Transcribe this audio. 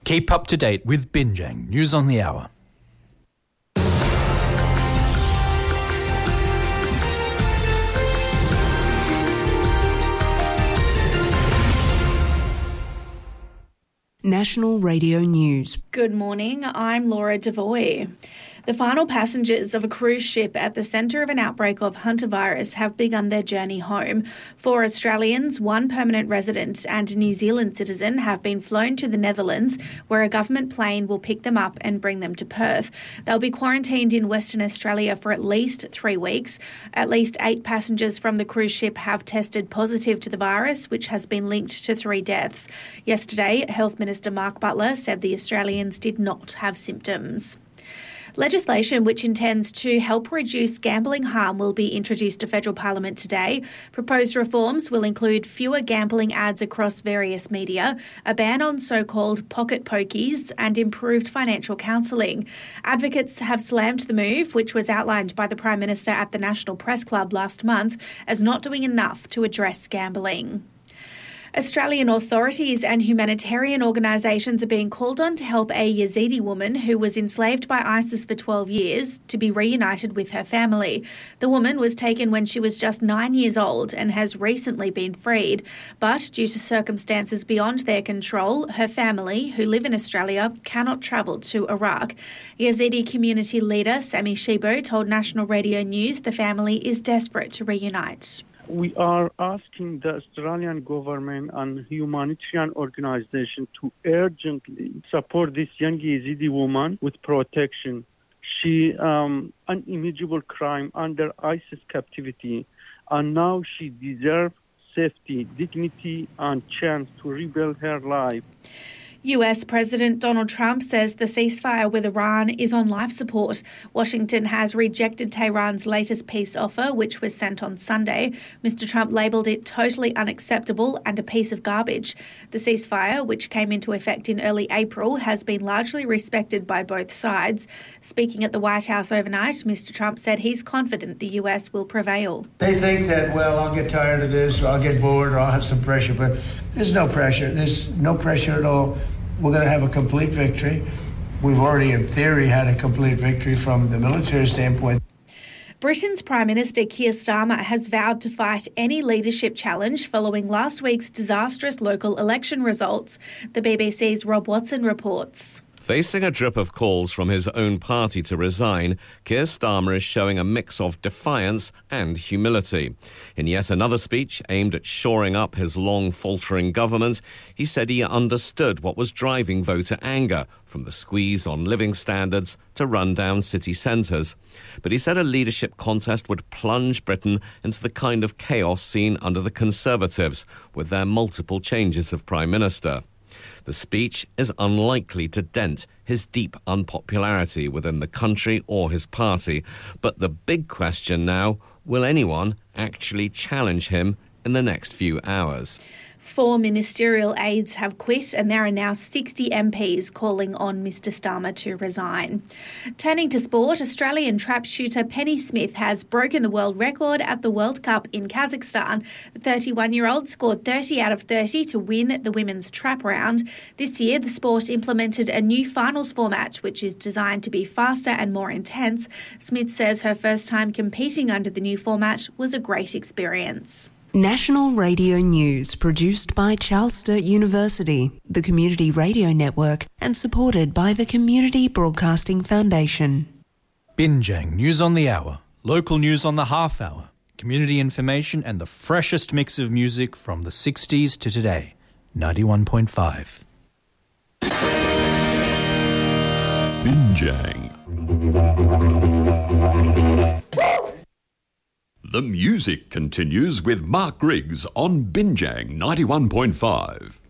Keep up to date with Binjang News on the Hour. National Radio News. Good morning, I'm Laura Devoy. The final passengers of a cruise ship at the centre of an outbreak of hantavirus have begun their journey home. 4 Australians, 1 permanent resident and a New Zealand citizen have been flown to the Netherlands, where a government plane will pick them up and bring them to Perth. They'll be quarantined in Western Australia for at least 3 weeks. At least 8 passengers from the cruise ship have tested positive to the virus, which has been linked to 3 deaths. Yesterday, Health Minister Mark Butler said the Australians did not have symptoms. Legislation which intends to help reduce gambling harm will be introduced to Federal Parliament today. Proposed reforms will include fewer gambling ads across various media, a ban on so-called pocket pokies, and improved financial counselling. Advocates have slammed the move, which was outlined by the Prime Minister at the National Press Club last month, as not doing enough to address gambling. Australian authorities and humanitarian organisations are being called on to help a Yazidi woman who was enslaved by ISIS for 12 years to be reunited with her family. The woman was taken when she was just 9 years old and has recently been freed. But due to circumstances beyond their control, her family, who live in Australia, cannot travel to Iraq. Yazidi community leader Sami Shibo told National Radio News the family is desperate to reunite. We are asking the Australian government and humanitarian organization to urgently support this young Yazidi woman with protection. She unimaginable crime under ISIS captivity, and now she deserves safety, dignity, and chance to rebuild her life. US President Donald Trump says the ceasefire with Iran is on life support. Washington has rejected Tehran's latest peace offer, which was sent on Sunday. Mr. Trump labelled it totally unacceptable and a piece of garbage. The ceasefire, which came into effect in early April, has been largely respected by both sides. Speaking at the White House overnight, Mr. Trump said he's confident the US will prevail. They think that, well, I'll get tired of this, or I'll get bored, or I'll have some pressure, but there's no pressure. There's no pressure at all. We're going to have a complete victory. We've already, in theory, had a complete victory from the military standpoint. Britain's Prime Minister Keir Starmer has vowed to fight any leadership challenge following last week's disastrous local election results. The BBC's Rob Watson reports. Facing a drip of calls from his own party to resign, Keir Starmer is showing a mix of defiance and humility. In yet another speech aimed at shoring up his long-faltering government, he said he understood what was driving voter anger, from the squeeze on living standards to run-down city centres. But he said a leadership contest would plunge Britain into the kind of chaos seen under the Conservatives, with their multiple changes of Prime Minister. The speech is unlikely to dent his deep unpopularity within the country or his party. But the big question now, will anyone actually challenge him in the next few hours? 4 ministerial aides have quit, and there are now 60 MPs calling on Mr. Starmer to resign. Turning to sport, Australian trap shooter Penny Smith has broken the world record at the World Cup in Kazakhstan. The 31-year-old scored 30 out of 30 to win the women's trap round. This year, the sport implemented a new finals format, which is designed to be faster and more intense. Smith says her first time competing under the new format was a great experience. National Radio News, produced by Charles Sturt University, the Community Radio Network, and supported by the Community Broadcasting Foundation. Binjang News on the Hour, local news on the half hour, community information and the freshest mix of music from the 60s to today. 91.5. Binjang. The music continues with Mark Griggs on Binjang 91.5.